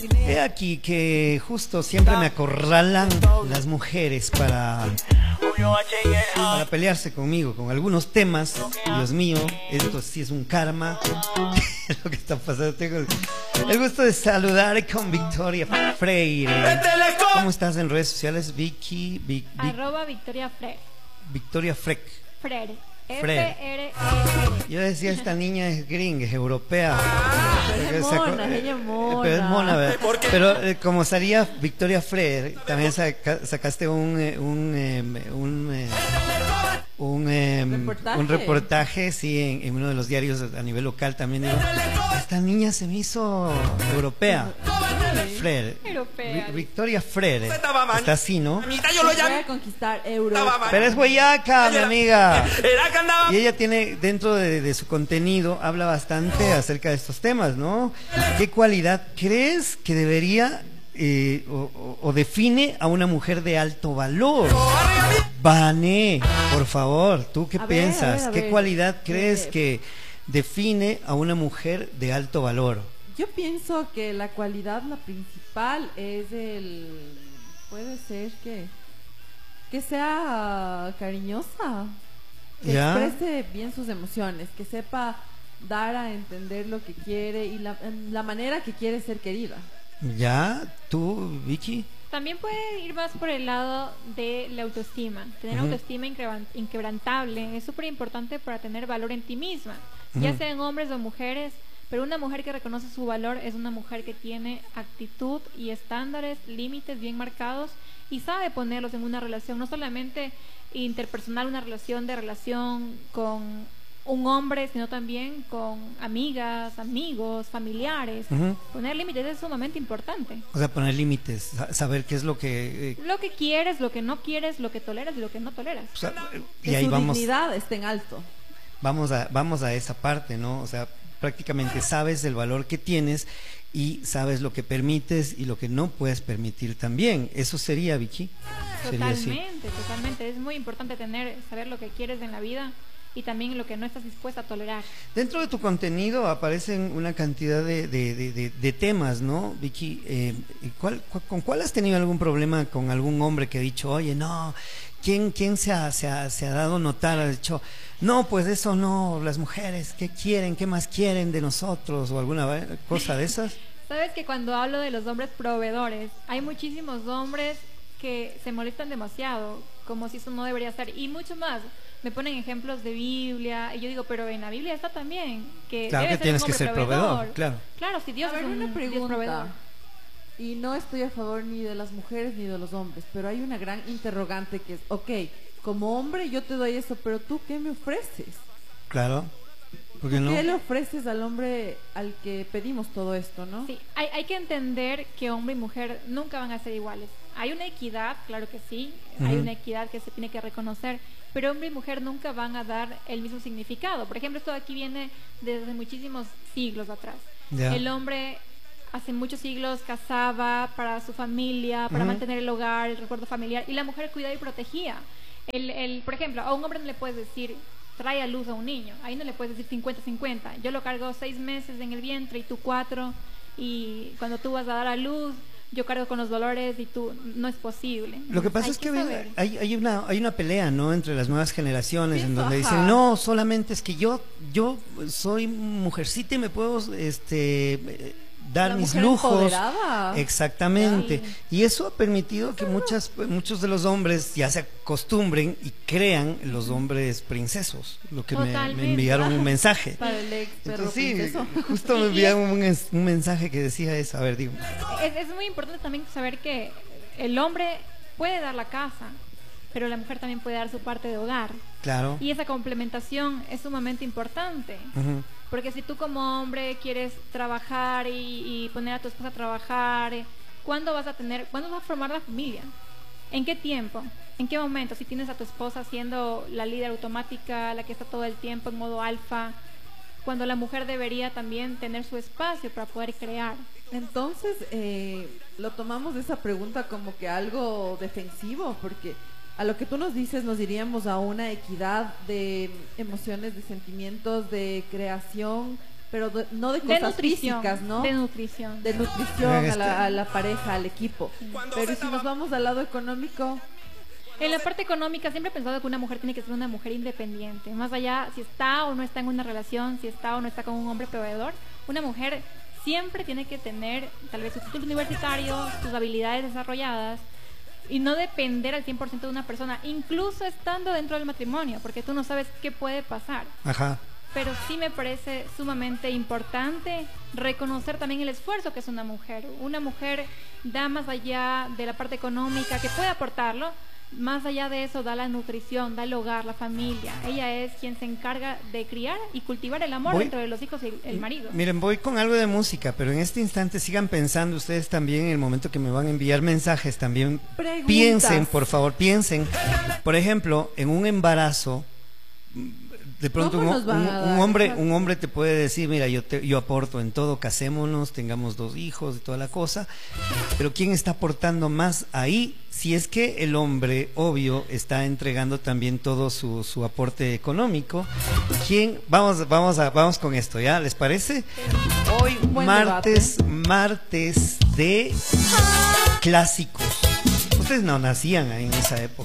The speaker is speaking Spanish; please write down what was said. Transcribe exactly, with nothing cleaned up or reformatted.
He aquí que justo siempre me acorralan las mujeres para, para pelearse conmigo con algunos temas. Dios mío, esto sí es un karma. Lo que está pasando. Tengo el, el gusto de saludar con Victoria Freire. ¿Cómo estás en redes sociales, Vicky? Vic, Vic, Arroba Victoria Freire. Victoria Freck. Freire. Freire. F R E R. Yo decía, esta niña es gringa, es europea. Pero es mona, ella es mona. Pero es mona, ¿verdad? Pero eh, como salía Victoria Freire, también saca, sacaste un eh, un eh, un, eh, un, eh, ¿Reportaje? un reportaje, sí, en, en uno de los diarios a nivel local también. Digo, esta niña se me hizo europea. Freire. Europea. Vi- Victoria Freire. Está así, ¿no? Voy a conquistar Europa. Pero es huellaca, mi amiga. Y ella tiene, dentro de, de su contenido, habla bastante acerca de estos temas, ¿no? ¿Qué cualidad crees que debería eh, o, o- o define a una mujer de alto valor? Vane, por favor, ¿tú qué A ver, piensas? a ver, a ¿Qué ver. cualidad crees Eh, que define a una mujer de alto valor? Yo pienso que la cualidad, la principal, es el... Puede ser que... Que sea cariñosa. Que ¿Ya? exprese bien sus emociones. Que sepa dar a entender lo que quiere y la, la manera que quiere ser querida. ¿Ya? ¿Tú, Vicky? También puede ir más por el lado de la autoestima. Tener Ujú. autoestima inquebran- inquebrantable es súper importante para tener valor en ti misma, ya Ujú. sean hombres o mujeres. Pero una mujer que reconoce su valor es una mujer que tiene actitud y estándares, límites bien marcados y sabe ponerlos en una relación, no solamente interpersonal, una relación de relación con un hombre, sino también con amigas, amigos, familiares. Ujú. Poner límites es sumamente importante. O sea, poner límites, sa- saber qué es lo que... eh, Lo que quieres, lo que no quieres, lo que toleras y lo que no toleras. o sea, Que y ahí su vamos, dignidad esté en alto. vamos a, vamos a esa parte, ¿no? O sea, prácticamente sabes el valor que tienes y sabes lo que permites y lo que no puedes permitir también. Eso sería, Vicky. Sería así. Totalmente, totalmente. Es muy importante tener, saber lo que quieres en la vida y también lo que no estás dispuesta a tolerar. Dentro de tu contenido aparecen una cantidad de, de, de, de- de temas, ¿no, Vicky? Eh, ¿cuál, cu- ¿Con cuál has tenido algún problema con algún hombre que ha dicho, oye, no, ¿quién, quién se, ha, se, ha, se ha dado notar? Ha dicho, no, pues eso no, las mujeres, ¿qué quieren? ¿Qué más quieren de nosotros? O alguna va- cosa de esas. Sabes que cuando hablo de los hombres proveedores, hay muchísimos hombres que se molestan demasiado, como si eso no debería ser, y mucho más. Me ponen ejemplos de Biblia, y yo digo, pero en la Biblia está también que Claro debe que ser tienes un que hombre ser proveedor, claro. Claro, si Dios A ver, es un una Dios proveedor. pregunta. Y no estoy a favor ni de las mujeres ni de los hombres, pero hay una gran interrogante que es, ok, como hombre yo te doy eso, pero tú ¿qué me ofreces? Claro. ¿Por qué no? ¿Qué le ofreces al hombre al que pedimos todo esto, no? Sí, hay, hay que entender que hombre y mujer nunca van a ser iguales. Hay una equidad, claro que sí, hay Ujú. una equidad que se tiene que reconocer, pero hombre y mujer nunca van a dar el mismo significado. Por ejemplo, esto de aquí viene desde muchísimos siglos atrás. Ya. El hombre hace muchos siglos cazaba para su familia, para Ujú. mantener el hogar, el recuerdo familiar, y la mujer cuidaba y protegía. El, el, por ejemplo, a un hombre no le puedes decir trae a luz a un niño, ahí no le puedes decir cincuenta cincuenta, yo lo cargo seis meses en el vientre y tú cuatro, y cuando tú vas a dar a luz yo cargo con los dolores y tú, no es posible. Lo que pasa Hay es que saber. hay, hay una hay una pelea, ¿no?, entre las nuevas generaciones, en Eso, donde ajá. dicen, no, solamente es que yo yo soy mujercita y me puedo este eh, dar La mis mujer lujos. empoderada. Exactamente. Sí. Y eso ha permitido que muchas muchos de los hombres ya se acostumbren y crean los hombres princesos, lo que me, me Totalmente. enviaron un mensaje. Para el ex perro Entonces, sí, princeso. justo me Y- y enviaron un, es- un mensaje que decía eso. A ver, digo. Es, es muy importante también saber que el hombre puede dar la casa, pero la mujer también puede dar su parte de hogar. Claro. Y esa complementación es sumamente importante. Ujú. Porque si tú como hombre quieres trabajar y, y poner a tu esposa a trabajar, eh, ¿cuándo vas a tener, cuándo vas a formar la familia? ¿En qué tiempo? ¿En qué momento? Si tienes a tu esposa siendo la líder automática, la que está todo el tiempo en modo alfa, cuando la mujer debería también tener su espacio para poder crear. Entonces, eh, lo tomamos esa pregunta como que algo defensivo, porque a lo que tú nos dices nos iríamos a una equidad de emociones, de sentimientos, de creación pero de- no de De cosas nutrición, físicas, ¿no? de nutrición. De nutrición Oigan, a este- la, a la pareja, al equipo. Pero si nos vamos al lado económico, En la parte económica siempre he pensado que una mujer tiene que ser una mujer independiente, más allá si está o no está en una relación, si está o no está con un hombre proveedor, una mujer siempre tiene que tener tal vez sus títulos universitarios, sus habilidades desarrolladas y no depender al cien por ciento de una persona, incluso estando dentro del matrimonio, porque tú no sabes qué puede pasar. Ajá. Pero sí me parece sumamente importante reconocer también el esfuerzo que es una mujer. Una mujer da más allá de la parte económica, que puede aportarlo, más allá de eso da la nutrición, da el hogar, la familia. Ella es quien se encarga de criar y cultivar el amor Voy- dentro de los hijos y el, el marido. Miren, voy con algo de música, pero en este instante sigan pensando ustedes también, en el momento que me van a enviar mensajes, también Preguntas. piensen, por favor, piensen. Por ejemplo, en un embarazo, de pronto un, ¿Cómo nos van un- a un dar? hombre un hombre te puede decir, mira, yo te, yo aporto en todo, casémonos, tengamos dos hijos y toda la cosa, pero ¿quién está aportando más ahí? Si es que el hombre, obvio, está entregando también todo su, su aporte económico, ¿quién? Vamos, vamos a, vamos con esto, ¿ya? ¿Les parece? Hoy Buen martes, martes de clásicos. Ustedes no nacían en esa época.